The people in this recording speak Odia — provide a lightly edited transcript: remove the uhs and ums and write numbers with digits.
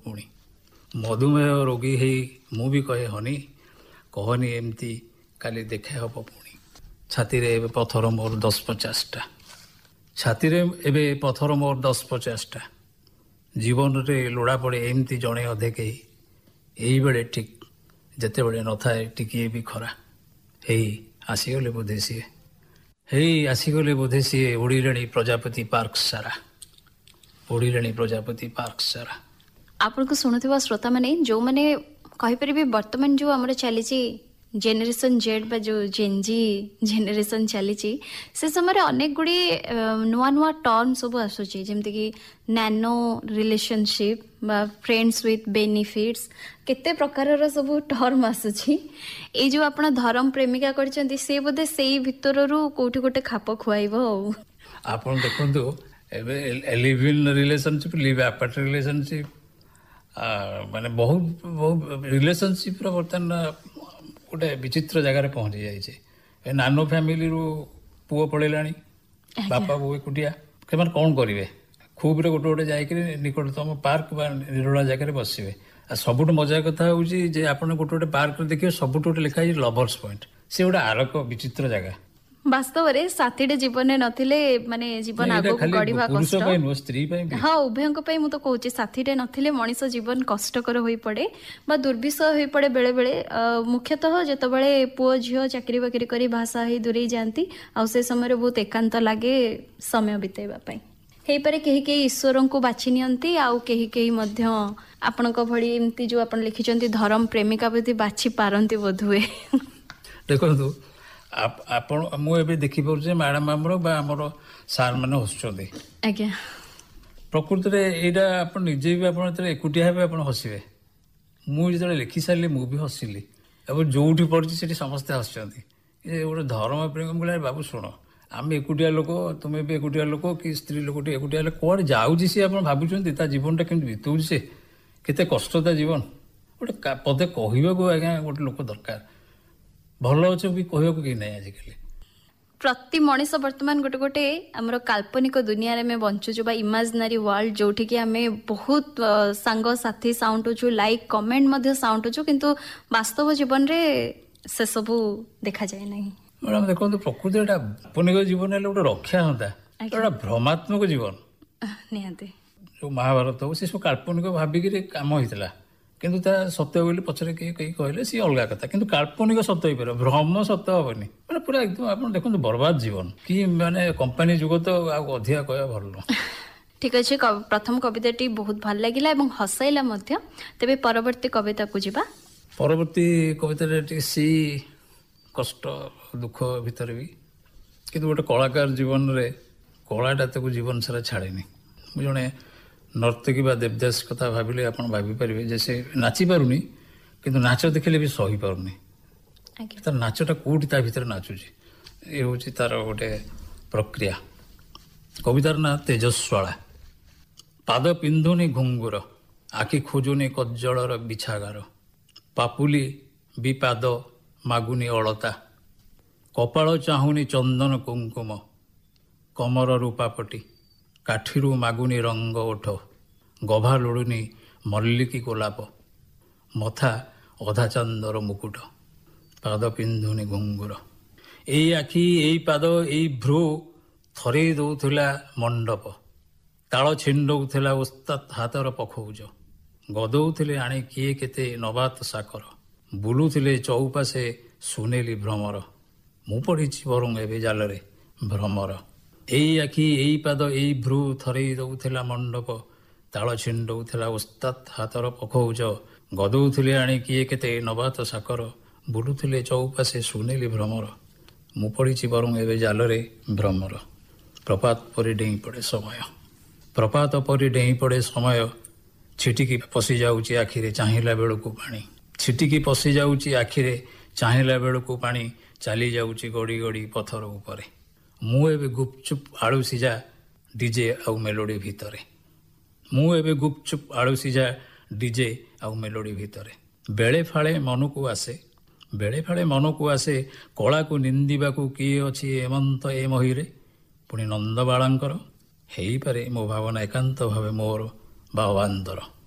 ପୁଣି। ମଧୁମେହ ରୋଗୀ ହେଇ ମୁଁ ବି କହେ ହନି, କହନି ଏମିତି କାଲି ଦେଖା ହେବ ପୁଣି। ଛାତିରେ ଏବେ ପଥର ମୋର 10-50ଟା। ଛାତିରେ ଏବେ ପଥର ମୋର 10-50ଟା। ଜୀବନରେ ଲୋଡ଼ା ପଡ଼େ ଏମିତି ଜଣେ ଅଧେ କେହି। ଏଇବେଳେ ଠିକ୍ ଯେତେବେଳେ ନଥାଏ ଟିକିଏ ବି ଖରା। ହେଇ ଆସିଗଲେ ବୋଧେ ସିଏ, ହେଇ ଆସିଗଲେ ବୋଧେ ସିଏ। ଉଡ଼ିଲେଣି ପ୍ରଜାପତି ପାର୍କ ସାରା, ଉଡ଼ିଲେଣି ପ୍ରଜାପତି ପାର୍କ ସାରା। ଆପଣଙ୍କୁ ଶୁଣୁଥିବା ଶ୍ରୋତାମାନେ ଯେଉଁମାନେ କହିପାରିବେ ବର୍ତ୍ତମାନ ଯେଉଁ ଆମର ଚାଲିଛି ଜେନେରେସନ୍ ଜେଡ୍ ବା ଯେଉଁ ଜେନ୍ଜି ଜେନେରେସନ୍ ଚାଲିଛି, ସେ ସମୟରେ ଅନେକ ଗୁଡ଼ିଏ ନୂଆ ନୂଆ ଟର୍ମ ସବୁ ଆସୁଛି, ଯେମିତିକି ନାନୋ ରିଲେସନସିପ୍ ବା ଫ୍ରେଣ୍ଡସ୍ ୱିଥ୍ ବେନିଫିଟ୍ସ, କେତେ ପ୍ରକାରର ସବୁ ଟର୍ମ ଆସୁଛି। ଏଇ ଯେଉଁ ଆପଣ ଧରମ ପ୍ରେମିକା କରିଛନ୍ତି, ସେ ବୋଧେ ସେଇ ଭିତରରୁ କେଉଁଠି ଗୋଟେ ଖାପ ଖୁଆଇବ ଆଉ। ଆପଣ ଦେଖନ୍ତୁ ଏବେ live in relationship, leave apart relationship, ମାନେ ବହୁତ ବହୁତ ରିଲେସନସିପ୍ର ବର୍ତ୍ତମାନ ଗୋଟେ ବିଚିତ୍ର ଜାଗାରେ ପହଞ୍ଚି ଯାଇଛି। ଏ ନାନୋ ଫ୍ୟାମିଲିରୁ ପୁଅ ପଳେଇଲାଣି, ବାପା ବୋଉ ଏକୁଟିଆ, ସେମାନେ କ'ଣ କରିବେ? ଖୁବ୍ରେ ଗୋଟେ ଗୋଟେ ଯାଇକରି ନିକଟତମ ପାର୍କ ବା ନିରୋଳା ଜାଗାରେ ବସିବେ। ଆଉ ସବୁଠୁ ମଜା କଥା ହେଉଛି ଯେ ଆପଣ ଗୋଟେ ଗୋଟେ ପାର୍କରେ ଦେଖିବେ ସବୁଠୁ ଗୋଟେ ଲେଖା ହେଇଛି ଲଭର୍ସ ପଏଣ୍ଟ। ସେ ଗୋଟେ ଆରକ ବିଚିତ୍ର ଜାଗା। ବାସ୍ତବରେ ସାଥୀଟେ ଜୀବନରେ ନଥିଲେ ମାନେ ଜୀବନ ଆଗକୁ ଗଢିବା କଷ୍ଟ। ସ୍ତ୍ରୀ ପାଇଁ, ହଁ, ଉଭୟଙ୍କ ପାଇଁ ମୁଁ ତ କହୁଛି, ସାଥୀଟେ ନଥିଲେ ମଣିଷ ଜୀବନ କଷ୍ଟକର ହୋଇପଡେ ବା ଦୁର୍ବିଷହ ହୋଇପଡେ ବେଳେ ବେଳେ। ମୁଖ୍ୟତଃ ଯେତେବେଳେ ପୁଅ ଝିଅ ଚାକିରି ବାକିରି କରି ଭାଷା ହେଇ ଦୂରେଇ ଯାଆନ୍ତି, ଆଉ ସେ ସମୟରେ ବହୁତ ଏକାନ୍ତ ଲାଗେ ସମୟ ବିତେଇବା ପାଇଁ। ହେଇପାରେ କେହି କେହି ଈଶ୍ୱରଙ୍କୁ ବାଛି ନିଅନ୍ତି, ଆଉ କେହି କେହି ମଧ୍ୟ ଆପଣଙ୍କ ଭଳି ଏମିତି ଯେଉଁ ଆପଣ ଲେଖିଛନ୍ତି ଧରମ ପ୍ରେମିକା ବୋଧେ ବାଛି ପାରନ୍ତି ବୋଧହୁଏ। ଦେଖନ୍ତୁ ଆପଣ, ମୁଁ ଏବେ ଦେଖିପାରୁଛି ମ୍ୟାଡାମ ଆମର ବା ଆମର ସାର୍ ମାନେ ହସୁଛନ୍ତି। ଆଜ୍ଞା, ପ୍ରକୃତରେ ଏଇଟା ଆପଣ ନିଜେ ବି ଆପଣ ଯେତେବେଳେ ଏକୁଟିଆ ହେବେ ଆପଣ ହସିବେ। ମୁଁ ଯେତେବେଳେ ଲେଖି ସାରିଲି ମୁଁ ବି ହସିଲି, ଏବଂ ଯୋଉଠି ପଢିଛି ସେଠି ସମସ୍ତେ ହସୁଛନ୍ତି। ଏ ଗୋଟେ ଧର୍ମ ପ୍ରେମ ଭଳିଆ, ବାବୁ ଶୁଣ, ଆମେ ଏକୁଟିଆ ଲୋକ, ତୁମେ ବି ଏକୁଟିଆ ଲୋକ, କି ସ୍ତ୍ରୀ ଲୋକଟି ଏକୁଟିଆ ହେଲେ କୁଆଡେ ଯାଉଛି ସେ ଆପଣ ଭାବୁଛନ୍ତି? ତା ଜୀବନଟା କେମିତି ବିତଉଛି, ସେ କେତେ କଷ୍ଟ ତା ଜୀବନ। ଗୋଟେ ପଦେ କହିବାକୁ ଆଜ୍ଞା ଗୋଟେ ଲୋକ ଦରକାର। ଭଲ ଅଛ ବି କହିବାକୁ କେହି ନାହିଁ ଆଜିକାଲି। ପ୍ରତି ମଣିଷ ବର୍ତ୍ତମାନ ଗୋଟେ ଗୋଟେ ଆମର କାଳ୍ପନିକ ଦୁନିଆରେ ଆମେ ବଞ୍ଚୁଛୁ ବା ଇମାଜିନାରୀ ୱାର୍ଲଡ, ଯୋଉଠିକି ଆମେ ବହୁତ ସାଙ୍ଗସାଥି ସାଉଣ୍ଟୁଛୁ, ଲାଇକ୍ କମେଣ୍ଟ ମଧ୍ୟ ସାଉଣ୍ଟୁଛୁ, କିନ୍ତୁ ବାସ୍ତବ ଜୀବନରେ ସେସବୁ ଦେଖାଯାଏ ନାହିଁ। ମ୍ୟାଡ଼ାମ ଦେଖନ୍ତୁ, ପ୍ରକୃତି ଏଇଟା କାଳ୍ପନିକ ଜୀବନ ହେଲେ ଗୋଟେ ରକ୍ଷା ହୁଅନ୍ତା, ଏଇଟା ଭ୍ରମାତ୍ମକ ଜୀବନ। ନିହାତି ଯୋଉ ମହାଭାରତ ହଉ, ସେ ସବୁ କାଳ୍ପନିକ ଭାବିକିରି କାମ ହେଇଥିଲା, କିନ୍ତୁ ତା ସତ୍ୟ ବୋଲି ପଛରେ କେହି କହିଲେ ସିଏ ଅଲଗା କଥା। କିନ୍ତୁ କାଳ୍ପନିକ ସତ୍ୟ ହେଇପାରିବ, ଭ୍ରମ ସତ୍ୟ ହବନି। ମାନେ ପୁରା ଏକଦମ ଆପଣ ଦେଖନ୍ତୁ ବର୍ବାଦ ଜୀବନ। କି ମାନେ କମ୍ପାନୀ ଯୁଗ ତ ଆଉ ଅଧିକା କହିବା ଭଲ ନୁହଁ। ଠିକ ଅଛି, ପ୍ରଥମ କବିତାଟି ବହୁତ ଭଲ ଲାଗିଲା ଏବଂ ହସାଇଲା ମଧ୍ୟ। ତେବେ ପରବର୍ତ୍ତୀ କବିତାକୁ ଯିବା। ପରବର୍ତ୍ତୀ କବିତାରେ ଟିକେ ସେଇ କଷ୍ଟ ଦୁଃଖ ଭିତରେ ବି, କିନ୍ତୁ ଗୋଟେ କଳାକାର ଜୀବନରେ କଳାଟା ତାକୁ ଜୀବନ ସାରା ଛାଡ଼େନି। ମୁଁ ଜଣେ ନର୍ତ୍ତକୀ ବା ଦେବଦାସ କଥା ଭାବିଲେ ଆପଣ ଭାବିପାରିବେ ଯେ ସେ ନାଚିପାରୁନି, କିନ୍ତୁ ନାଚ ଦେଖିଲେ ବି ସହିପାରୁନି। ତାର ନାଚଟା କୋଉଠି ତା ଭିତରେ ନାଚୁଛି, ଏ ହେଉଛି ତାର ଗୋଟେ ପ୍ରକ୍ରିୟା। କବିତାର ନାଁ ତେଜସ୍ୱାଳା। ପାଦ ପିନ୍ଧୁନି ଘୁଙ୍ଗୁର, ଆଖି ଖୋଜୁନି କଜ୍ଜଳର ବିଛାଗାର। ପାପୁଲି ବି ପାଦ ମାଗୁନି ଅଳତା, କପାଳ ଚାହୁଁନି ଚନ୍ଦନ କୁଙ୍କୁମ। କମର ରୂପାପଟି, କାଠିରୁ ମାଗୁନି ରଙ୍ଗ ଓଠ। ଗଭା ଲୋଡୁନି ମଲ୍ଲିକି ଗୋଲାପ, ମଥା ଅଧା ଚାନ୍ଦର ମୁକୁଟ। ପାଦ ପିନ୍ଧୁନି ଘୁଙ୍ଗୁର। ଏଇ ଆଖି, ଏଇ ପାଦ, ଏଇ ଭ୍ରୁ ଥରେଇ ଦଉଥିଲା ମଣ୍ଡପ। ତାଳ ଛିଣ୍ଡଉଥିଲା ଓସ୍ତାତ ହାତର ପଖଉଜ। ଗଦଉଥିଲେ ଆଣି କିଏ କେତେ ନବାତ ସାକର। ବୁଲୁଥିଲେ ଚଉପାଶେ ସୁନେଲି ଭ୍ରମର। ମୁଁ ପଡ଼ିଛି ବରଂ ଏବେ ଜାଲରେ ଭ୍ରମର। ଏଇ ଆଖି, ଏଇ ପାଦ, ଏଇ ଭ୍ରୁ ଥରେଇ ଦଉଥିଲା ମଣ୍ଡପ। ତାଳ ଛିଣ୍ଡଉଥିଲା ଓସ୍ତାତ ହାତର ପଖଉଜ। ଗଦଉଥିଲେ ଆଣି କିଏ କେତେ ନବାତ ସାକର। ବୁଲୁଥିଲେ ଚଉପାଶେ ସୁନେଲି ଭ୍ରମର। ମୁଁ ପଡ଼ିଛି ବରଂ ଏବେ ଜାଲରେ ଭ୍ରମର। ପ୍ରପାତ ପରି ଡେଇଁ ପଡ଼େ ସମୟ, ପ୍ରପାତ ପରି ଡେଇଁ ପଡ଼େ ସମୟ। ଛିଟିକି ପଶିଯାଉଛି ଆଖିରେ ଚାହିଁଲା ବେଳକୁ ପାଣି। ଛିଟିକି ପଶିଯାଉଛି ଆଖିରେ ଚାହିଁଲା ବେଳକୁ ପାଣି। ଚାଲି ଯାଉଛି ଗଡ଼ି ଗଡ଼ି ପଥର ଉପରେ। ମୁଁ ଏବେ ଗୁପଚୁପ ଆଳୁ ସିଝା ଡିଜେ ଆଉ ମେଲୋଡି ଭିତରେ। ମୁଁ ଏବେ ଗୁପଚୁପ ଆଳୁ ସିଝା ଡିଜେ ଆଉ ମେଲୋଡି ଭିତରେ। ବେଳେ ଫାଳେ ମନକୁ ଆସେ, ବେଳେ ଫାଳେ ମନକୁ ଆସେ, କଳାକୁ ନିନ୍ଦିବାକୁ କିଏ ଅଛି ଏମନ୍ତ ଏ ମହିରେ। ପୁଣି ନନ୍ଦବାଳାଙ୍କର ହେଇପାରେ ମୋ ଭାବନା ଏକାନ୍ତ ଭାବେ ମୋର ବା ଅବାନ୍ତର।